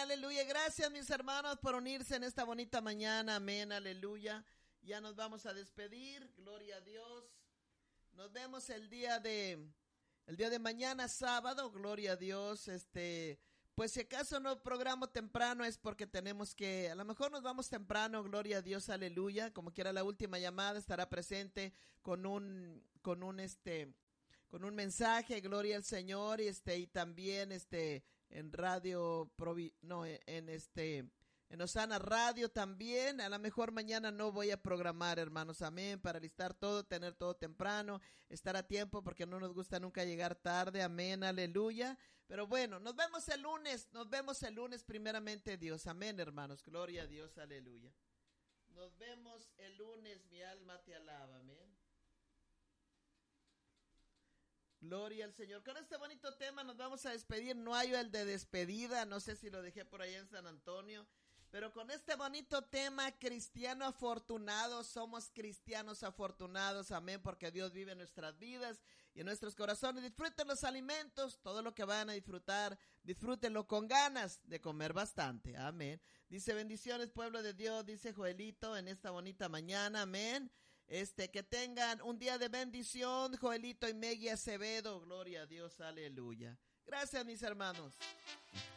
aleluya. Gracias, mis hermanos, por unirse en esta bonita mañana. Amén, aleluya. Ya nos vamos a despedir. Gloria a Dios. Nos vemos el día de mañana, sábado. Gloria a Dios. Pues si acaso no programo temprano es porque tenemos que, a lo mejor nos vamos temprano, gloria a Dios, aleluya. Como quiera, la última llamada estará presente con un mensaje, gloria al Señor, y también en radio en Osana Radio también. A lo mejor mañana no voy a programar, hermanos, amén, para listar todo, tener todo temprano, estar a tiempo, porque no nos gusta nunca llegar tarde, amén, aleluya. Pero bueno, nos vemos el lunes primeramente Dios, amén, hermanos, gloria a Dios, aleluya. Nos vemos el lunes, mi alma te alaba, amén. Gloria al Señor. Con este bonito tema nos vamos a despedir. No hay el de despedida, no sé si lo dejé por allá en San Antonio, pero con este bonito tema, cristiano afortunado, somos cristianos afortunados, amén, porque Dios vive en nuestras vidas y en nuestros corazones. Disfruten los alimentos, todo lo que vayan a disfrutar, disfrútenlo con ganas de comer bastante, amén. Dice, bendiciones, pueblo de Dios, dice Joelito, en esta bonita mañana, amén. Que tengan un día de bendición, Joelito y Meggy Acevedo, gloria a Dios, aleluya. Gracias, mis hermanos.